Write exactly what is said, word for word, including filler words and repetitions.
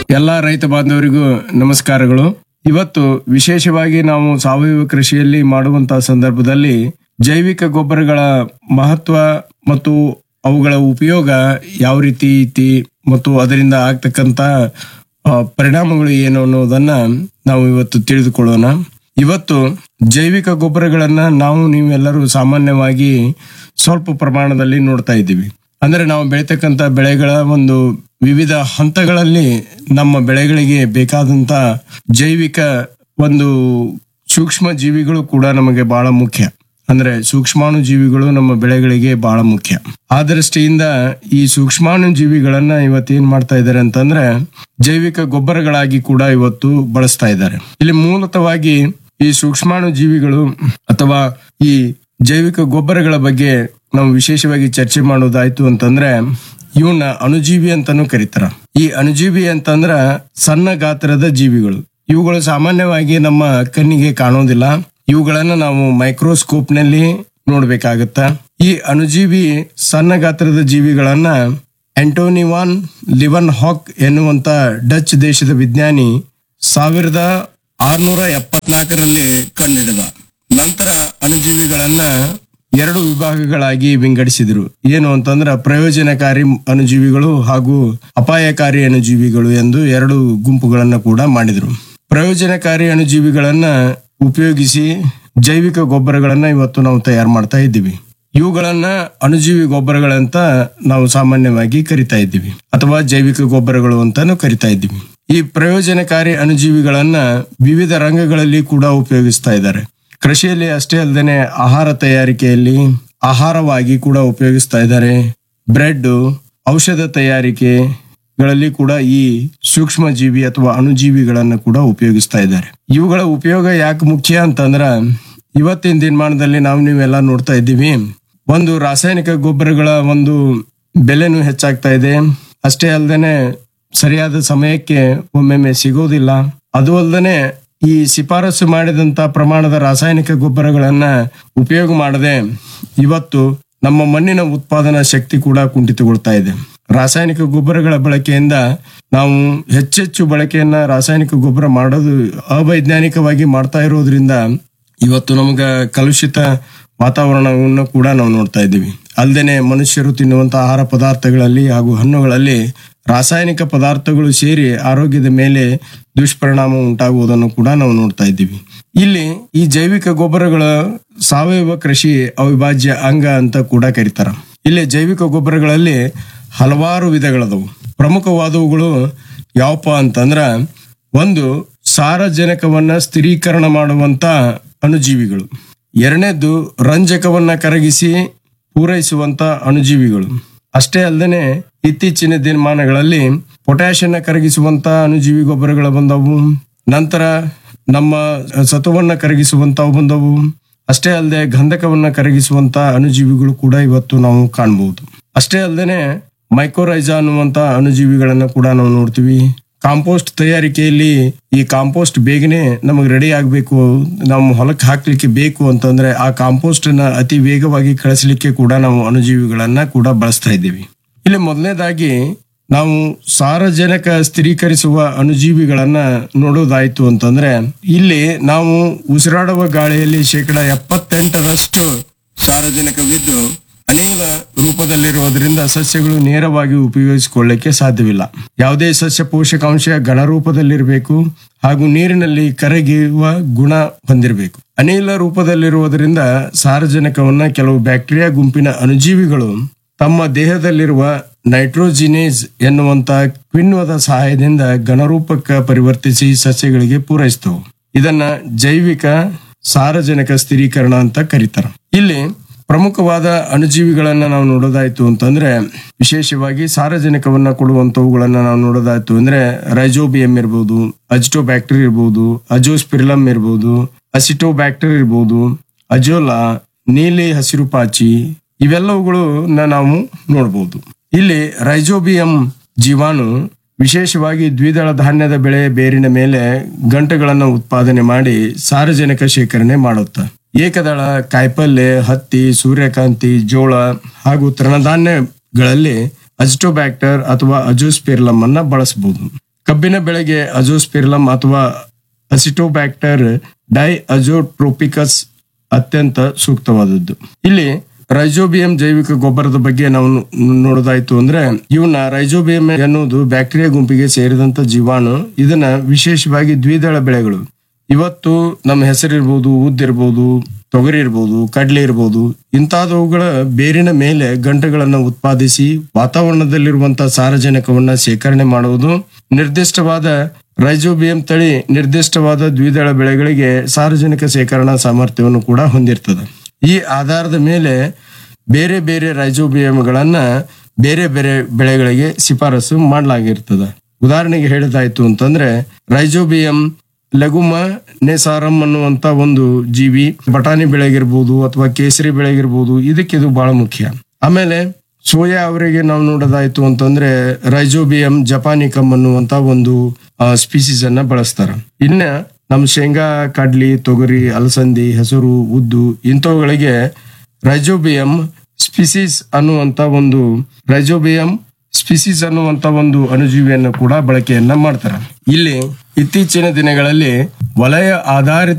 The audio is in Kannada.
ಎಲ್ಲಾ ರೈತ ಬಾಂಧವರಿಗೂ ನಮಸ್ಕಾರಗಳು. ಇವತ್ತು ವಿಶೇಷವಾಗಿ ನಾವು ಸಾವಯವ ಕೃಷಿಯಲ್ಲಿ ಮಾಡುವಂತಹ ಸಂದರ್ಭದಲ್ಲಿ ಜೈವಿಕ ಗೊಬ್ಬರಗಳ ಮಹತ್ವ ಮತ್ತು ಅವುಗಳ ಉಪಯೋಗ ಯಾವ ರೀತಿ ಐತಿ ಮತ್ತು ಅದರಿಂದ ಆಗ್ತಕ್ಕಂತ ಆ, ಪರಿಣಾಮಗಳು ಏನು ಅನ್ನೋದನ್ನ ನಾವು ಇವತ್ತು ತಿಳಿದುಕೊಳ್ಳೋಣ. ಇವತ್ತು ಜೈವಿಕ ಗೊಬ್ಬರಗಳನ್ನ ನಾವು ನೀವೆಲ್ಲರೂ ಸಾಮಾನ್ಯವಾಗಿ ಸ್ವಲ್ಪ ಪ್ರಮಾಣದಲ್ಲಿ ನೋಡ್ತಾ ಇದ್ದೀವಿ. ಅಂದ್ರೆ ನಾವು ಬೆಳೀತಕ್ಕಂತ ಬೆಳೆಗಳ ಒಂದು ವಿವಿಧ ಹಂತಗಳಲ್ಲಿ ನಮ್ಮ ಬೆಳೆಗಳಿಗೆ ಬೇಕಾದಂತ ಜೈವಿಕ ಒಂದು ಸೂಕ್ಷ್ಮ ಜೀವಿಗಳು ಕೂಡ ನಮಗೆ ಬಹಳ ಮುಖ್ಯ. ಅಂದ್ರೆ ಸೂಕ್ಷ್ಮಾಣು ಜೀವಿಗಳು ನಮ್ಮ ಬೆಳೆಗಳಿಗೆ ಬಹಳ ಮುಖ್ಯ. ಆ ದೃಷ್ಟಿಯಿಂದ ಈ ಸೂಕ್ಷ್ಮಾಣು ಜೀವಿಗಳನ್ನ ಇವತ್ತೇನ್ ಮಾಡ್ತಾ ಇದ್ದಾರೆ ಅಂತಂದ್ರೆ ಜೈವಿಕ ಗೊಬ್ಬರಗಳಾಗಿ ಕೂಡ ಇವತ್ತು ಬಳಸ್ತಾ ಇದ್ದಾರೆ. ಇಲ್ಲಿ ಮೂಲತಃವಾಗಿ ಈ ಸೂಕ್ಷ್ಮಾಣು ಜೀವಿಗಳು ಅಥವಾ ಈ ಜೈವಿಕ ಗೊಬ್ಬರಗಳ ಬಗ್ಗೆ ನಾವು ವಿಶೇಷವಾಗಿ ಚರ್ಚೆ ಮಾಡೋದಾಯ್ತು ಅಂತಂದ್ರೆ ಇವನ್ನ ಅಣುಜೀವಿ ಅಂತಾನೂ ಕರೀತಾರ. ಈ ಅಣುಜೀವಿ ಅಂತಂದ್ರ ಸಣ್ಣ ಗಾತ್ರದ ಜೀವಿಗಳು. ಇವುಗಳು ಸಾಮಾನ್ಯವಾಗಿ ನಮ್ಮ ಕಣ್ಣಿಗೆ ಕಾಣೋದಿಲ್ಲ. ಇವುಗಳನ್ನ ನಾವು ಮೈಕ್ರೋಸ್ಕೋಪ್ ನಲ್ಲಿ ನೋಡ್ಬೇಕಾಗತ್ತ. ಈ ಅಣುಜೀವಿ ಸಣ್ಣ ಗಾತ್ರದ ಜೀವಿಗಳನ್ನ ಆಂಟೋನಿವಾನ್ ಲಿವನ್ ಹಾಕ್ ಎನ್ನುವಂತ ಡಚ್ ದೇಶದ ವಿಜ್ಞಾನಿ ಸಾವಿರದ ಆರ್ನೂರ ಎಪ್ಪತ್ನಾಲ್ಕರಲ್ಲಿ ಕಂಡುಹಿಡಿದ. ನಂತರ ಅಣುಜೀವಿಗಳನ್ನ ಎರಡು ವಿಭಾಗಗಳಾಗಿ ವಿಂಗಡಿಸಿದ್ರು. ಏನು ಅಂತಂದ್ರ ಪ್ರಯೋಜನಕಾರಿ ಅಣುಜೀವಿಗಳು ಹಾಗೂ ಅಪಾಯಕಾರಿ ಅಣುಜೀವಿಗಳು ಎಂದು ಎರಡು ಗುಂಪುಗಳನ್ನ ಕೂಡ ಮಾಡಿದ್ರು. ಪ್ರಯೋಜನಕಾರಿ ಅಣುಜೀವಿಗಳನ್ನ ಉಪಯೋಗಿಸಿ ಜೈವಿಕ ಗೊಬ್ಬರಗಳನ್ನ ಇವತ್ತು ನಾವು ತಯಾರು ಮಾಡ್ತಾ ಇದ್ದೀವಿ. ಇವುಗಳನ್ನ ಅಣುಜೀವಿ ಗೊಬ್ಬರಗಳಂತ ನಾವು ಸಾಮಾನ್ಯವಾಗಿ ಕರಿತಾ ಇದ್ದೀವಿ ಅಥವಾ ಜೈವಿಕ ಗೊಬ್ಬರಗಳು ಅಂತಾನು ಕರಿತಾ ಇದ್ದೀವಿ. ಈ ಪ್ರಯೋಜನಕಾರಿ ಅಣುಜೀವಿಗಳನ್ನ ವಿವಿಧ ರಂಗಗಳಲ್ಲಿ ಕೂಡ ಉಪಯೋಗಿಸ್ತಾ ಇದ್ದಾರೆ. ಕೃಷಿಯಲ್ಲಿ ಅಷ್ಟೇ ಅಲ್ಲದೆ ಆಹಾರ ತಯಾರಿಕೆಯಲ್ಲಿ ಆಹಾರವಾಗಿ ಕೂಡ ಉಪಯೋಗಿಸ್ತಾ ಇದ್ದಾರೆ. ಬ್ರೆಡ್, ಔಷಧ ತಯಾರಿಕೆಗಳಲ್ಲಿ ಕೂಡ ಈ ಸೂಕ್ಷ್ಮ ಜೀವಿ ಅಥವಾ ಅಣುಜೀವಿಗಳನ್ನ ಕೂಡ ಉಪಯೋಗಿಸ್ತಾ ಇದ್ದಾರೆ. ಇವುಗಳ ಉಪಯೋಗ ಯಾಕೆ ಮುಖ್ಯ ಅಂತಂದ್ರ ಇವತ್ತಿನ ದಿನಮಾನದಲ್ಲಿ ನಾವು ನೀವೆಲ್ಲ ನೋಡ್ತಾ ಇದ್ದೀವಿ, ಒಂದು ರಾಸಾಯನಿಕ ಗೊಬ್ಬರಗಳ ಒಂದು ಬೆಲೆನೂ ಹೆಚ್ಚಾಗ್ತಾ ಇದೆ. ಅಷ್ಟೇ ಅಲ್ಲದೆ ಸರಿಯಾದ ಸಮಯಕ್ಕೆ ಒಮ್ಮೆಮ್ಮೆ ಸಿಗೋದಿಲ್ಲ. ಅದು ಅಲ್ಲದೆ ಈ ಶಿಫಾರಸು ಮಾಡಿದಂತ ಪ್ರಮಾಣದ ರಾಸಾಯನಿಕ ಗೊಬ್ಬರಗಳನ್ನ ಉಪಯೋಗ ಮಾಡದೆ ಇವತ್ತು ನಮ್ಮ ಮಣ್ಣಿನ ಉತ್ಪಾದನಾ ಶಕ್ತಿ ಕೂಡ ಕುಂಠಿತಗೊಳ್ತಾ ಇದೆ. ರಾಸಾಯನಿಕ ಗೊಬ್ಬರಗಳ ಬಳಕೆಯಿಂದ ನಾವು ಹೆಚ್ಚೆಚ್ಚು ಬಳಕೆಯನ್ನ ರಾಸಾಯನಿಕ ಗೊಬ್ಬರ ಮಾಡೋದು ಅವೈಜ್ಞಾನಿಕವಾಗಿ ಮಾಡ್ತಾ ಇರೋದ್ರಿಂದ ಇವತ್ತು ನಮಗ ಕಲುಷಿತ ವಾತಾವರಣವನ್ನು ಕೂಡ ನಾವು ನೋಡ್ತಾ ಇದ್ದೀವಿ. ಅಲ್ಲದೆ ಮನುಷ್ಯರು ತಿನ್ನುವಂತ ಆಹಾರ ಪದಾರ್ಥಗಳಲ್ಲಿ ಹಾಗೂ ಹಣ್ಣುಗಳಲ್ಲಿ ರಾಸಾಯನಿಕ ಪದಾರ್ಥಗಳು ಸೇರಿ ಆರೋಗ್ಯದ ಮೇಲೆ ದುಷ್ಪರಿಣಾಮ ಉಂಟಾಗುವುದನ್ನು ಕೂಡ ನಾವು ನೋಡ್ತಾ ಇದ್ದೀವಿ. ಇಲ್ಲಿ ಈ ಜೈವಿಕ ಗೊಬ್ಬರಗಳ ಸಾವಯವ ಕೃಷಿ ಅವಿಭಾಜ್ಯ ಅಂಗ ಅಂತ ಕೂಡ ಕರೀತಾರ. ಇಲ್ಲಿ ಜೈವಿಕ ಗೊಬ್ಬರಗಳಲ್ಲಿ ಹಲವಾರು ವಿಧಗಳದವು. ಪ್ರಮುಖವಾದವುಗಳು ಯಾವಪ್ಪ ಅಂತಂದ್ರ ಒಂದು ಸಾರಜನಕವನ್ನ ಸ್ಥಿರೀಕರಣ ಮಾಡುವಂತ ಅಣುಜೀವಿಗಳು, ಎರಡನೇದ್ದು ರಂಜಕವನ್ನ ಕರಗಿಸಿ ಪೂರೈಸುವಂತ ಅಣುಜೀವಿಗಳು. ಅಷ್ಟೇ ಅಲ್ಲದೆ ಇತ್ತೀಚಿನ ದಿನಮಾನಗಳಲ್ಲಿ ಪೊಟ್ಯಾಷಿಯನ್ನ ಕರಗಿಸುವಂತ ಅಣುಜೀವಿ ಗೊಬ್ಬರಗಳು ಬಂದವು. ನಂತರ ನಮ್ಮ ಸತುವನ್ನ ಕರಗಿಸುವಂತವು ಬಂದವು. ಅಷ್ಟೇ ಅಲ್ಲದೆ ಗಂಧಕವನ್ನ ಕರಗಿಸುವಂತ ಅಣುಜೀವಿಗಳು ಕೂಡ ಇವತ್ತು ನಾವು ಕಾಣಬಹುದು. ಅಷ್ಟೇ ಅಲ್ಲದೆ ಮೈಕೋರೈಜಾ ಅನ್ನುವಂತ ಅಣುಜೀವಿಗಳನ್ನ ಕೂಡ ನಾವು ನೋಡ್ತೀವಿ. ಕಾಂಪೋಸ್ಟ್ ತಯಾರಿಕೆಯಲ್ಲಿ ಈ ಕಾಂಪೋಸ್ಟ್ ಬೇಗನೆ ನಮಗೆ ರೆಡಿ ಆಗ್ಬೇಕು, ನಾವು ಹೊಲಕ್ಕೆ ಹಾಕ್ಲಿಕ್ಕೆ ಬೇಕು ಅಂತಂದ್ರೆ ಆ ಕಾಂಪೋಸ್ಟ್ ಅನ್ನ ಅತಿ ವೇಗವಾಗಿ ಕಳಿಸ್ಲಿಕ್ಕೆ ಕೂಡ ನಾವು ಅಣುಜೀವಿಗಳನ್ನ ಕೂಡ ಬಳಸ್ತಾ ಇದ್ದೀವಿ. ಇಲ್ಲಿ ಮೊದಲನೇದಾಗಿ ನಾವು ಸಾರಜನಕ ಸ್ಥಿರೀಕರಿಸುವ ಅಣುಜೀವಿಗಳನ್ನ ನೋಡೋದಾಯ್ತು ಅಂತಂದ್ರೆ ಇಲ್ಲಿ ನಾವು ಉಸಿರಾಡುವ ಗಾಳಿಯಲ್ಲಿ ಶೇಕಡ ಎಪ್ಪತ್ತೆಂಟರಷ್ಟು ಸಾರಜನಕವಿದ್ದು ಅನಿಲ ರೂಪದಲ್ಲಿರುವುದರಿಂದ ಸಸ್ಯಗಳು ನೇರವಾಗಿ ಉಪಯೋಗಿಸಿಕೊಳ್ಳಕ್ಕೆ ಸಾಧ್ಯವಿಲ್ಲ. ಯಾವುದೇ ಸಸ್ಯ ಪೋಷಕಾಂಶ ಘನ ರೂಪದಲ್ಲಿರಬೇಕು ಹಾಗೂ ನೀರಿನಲ್ಲಿ ಕರಗಿರುವ ಗುಣ ಹೊಂದಿರಬೇಕು. ಅನಿಲ ರೂಪದಲ್ಲಿರುವುದರಿಂದ ಸಾರಜನಕವನ್ನ ಕೆಲವು ಬ್ಯಾಕ್ಟೀರಿಯಾ ಗುಂಪಿನ ಅಣುಜೀವಿಗಳು ತಮ್ಮ ದೇಹದಲ್ಲಿರುವ ನೈಟ್ರೋಜಿನೇಸ್ ಎನ್ನುವಂತ ಕಿಣ್ವದ ಸಹಾಯದಿಂದ ಘನರೂಪಕ್ಕೆ ಪರಿವರ್ತಿಸಿ ಸಸ್ಯಗಳಿಗೆ ಪೂರೈಸ್ತವೆ. ಇದನ್ನ ಜೈವಿಕ ಸಾರಜನಕ ಸ್ಥಿರೀಕರಣ ಅಂತ ಕರೀತಾರ. ಇಲ್ಲಿ ಪ್ರಮುಖವಾದ ಅಣುಜೀವಿಗಳನ್ನ ನಾವು ನೋಡೋದಾಯ್ತು ಅಂತಂದ್ರೆ ವಿಶೇಷವಾಗಿ ಸಾರಜನಕವನ್ನ ಕೊಡುವಂತವುಗಳನ್ನ ನಾವು ನೋಡೋದಾಯ್ತು ಅಂದ್ರೆ ರೈಜೋಬಿಯಂ ಇರ್ಬೋದು, ಅಜಿಟೋಬ್ಯಾಕ್ಟೀರ್ ಇರ್ಬೋದು, ಅಜೋಸ್ಪಿರಿಲಮ್ ಇರ್ಬೋದು, ಅಸಿಟೋಬ್ಯಾಕ್ಟೀರ್ ಇರ್ಬೋದು, ಅಜೋಲಾ, ನೀಲಿ ಹಸಿರು ಪಾಚಿ ಇವೆಲ್ಲವುಗಳನ್ನ ನಾವು ನೋಡಬಹುದು. ಇಲ್ಲಿ ರೈಜೋಬಿಯಂ ಜೀವಾಣು ವಿಶೇಷವಾಗಿ ದ್ವಿದಳ ಧಾನ್ಯದ ಬೆಳೆ ಬೇರಿನ ಮೇಲೆ ಗಂಟುಗಳನ್ನು ಉತ್ಪಾದನೆ ಮಾಡಿ ಸಾರಜನಕ ಶೇಖರಣೆ ಮಾಡುತ್ತ. ಏಕದಳ, ಕಾಯಿಪಲ್ಯ, ಹತ್ತಿ, ಸೂರ್ಯಕಾಂತಿ, ಜೋಳ ಹಾಗೂ ತೃಣಧಾನ್ಯಗಳಲ್ಲಿ ಅಜಿಟೋಬ್ಯಾಕ್ಟರ್ ಅಥವಾ ಅಜೋಸ್ಪೆರ್ಲಮ್ ಅನ್ನ ಬಳಸಬಹುದು. ಕಬ್ಬಿನ ಬೆಳೆಗೆ ಅಜೋಸ್ಪಿರ್ಲಮ್ ಅಥವಾ ಅಸಿಟೋಬ್ಯಾಕ್ಟರ್ ಡೈ ಅಜೋಟ್ರೋಪಿಕಸ್ ಅತ್ಯಂತ ಸೂಕ್ತವಾದದ್ದು. ಇಲ್ಲಿ ರೈಜೋಬಿಯಂ ಜೈವಿಕ ಗೊಬ್ಬರದ ಬಗ್ಗೆ ನಾವು ನೋಡೋದಾಯ್ತು ಅಂದ್ರೆ ಇವನ್ನ ರೈಜೋಬಿಯಂ ಎನ್ನುವುದು ಬ್ಯಾಕ್ಟೀರಿಯಾ ಗುಂಪಿಗೆ ಸೇರಿದಂತ ಜೀವಾಣು. ಇದನ್ನ ವಿಶೇಷವಾಗಿ ದ್ವಿದಳ ಬೆಳೆಗಳು, ಇವತ್ತು ನಮ್ಮ ಹೆಸರಿರ್ಬೋದು, ಉದ್ದಿರ್ಬೋದು, ತೊಗರಿ ಇರ್ಬೋದು, ಕಡ್ಲೆ ಇರ್ಬೋದು, ಇಂತಹವುಗಳ ಬೇರಿನ ಮೇಲೆ ಗಂಟೆಗಳನ್ನ ಉತ್ಪಾದಿಸಿ ವಾತಾವರಣದಲ್ಲಿರುವಂತಹ ಸಾರಜನಕವನ್ನ ಶೇಖರಣೆ ಮಾಡುವುದು. ನಿರ್ದಿಷ್ಟವಾದ ರೈಜೋಬಿಯಂ ತಳಿ ನಿರ್ದಿಷ್ಟವಾದ ದ್ವಿದಳ ಬೆಳೆಗಳಿಗೆ ಸಾರಜನಕ ಶೇಖರಣಾ ಸಾಮರ್ಥ್ಯವನ್ನು ಕೂಡ ಹೊಂದಿರ್ತದೆ. ಈ ಆಧಾರದ ಮೇಲೆ ಬೇರೆ ಬೇರೆ ರೈಜೋಬಿಯಂಗಳನ್ನ ಬೇರೆ ಬೇರೆ ಬೆಳೆಗಳಿಗೆ ಶಿಫಾರಸು ಮಾಡಲಾಗಿರ್ತದೆ. ಉದಾಹರಣೆಗೆ ಹೇಳಿದಾಯ್ತು ಅಂತಂದ್ರೆ ರೈಜೋಬಿಯಂ ಲಗುಮ ನೆಸಾರಂ ಅನ್ನುವಂತ ಒಂದು ಜೀವಿ ಬಟಾಣಿ ಬೆಳೆಗಿರ್ಬೋದು ಅಥವಾ ಕೇಸರಿ ಬೆಳೆಗಿರ್ಬೋದು, ಇದಕ್ಕಿದು ಬಹಳ ಮುಖ್ಯ. ಆಮೇಲೆ ಸೋಯಾ ಅವರಿಗೆ ನಾವು ನೋಡೋದಾಯ್ತು ಅಂತಂದ್ರೆ ರೈಜೋಬಿಯಂ ಜಪಾನಿಕಮ್ ಅನ್ನುವಂತ ಒಂದು ಸ್ಪೀಸೀಸ್ ಅನ್ನ ಬಳಸ್ತಾರ. ಇನ್ನ ನಮ್ ಶೇಂಗಾ, ಕಡ್ಲಿ, ತೊಗರಿ, ಅಲಸಂದಿ, ಹೆಸರು, ಉದ್ದು ಇಂಥವುಗಳಿಗೆ ರೈಜೋಬಿಯಂ ಸ್ಪೀಸೀಸ್ ಅನ್ನುವಂತ ಒಂದು ರೈಜೋಬಿಯಂ ಸ್ಪೀಸೀಸ್ ಅನ್ನುವಂತ ಒಂದು ಅಣುಜೀವಿಯನ್ನು ಕೂಡ ಬಳಕೆಯನ್ನ ಮಾಡ್ತಾರೆ. ಇಲ್ಲಿ ಇತ್ತೀಚಿನ ದಿನಗಳಲ್ಲಿ ವಲಯ ಆಧಾರಿತ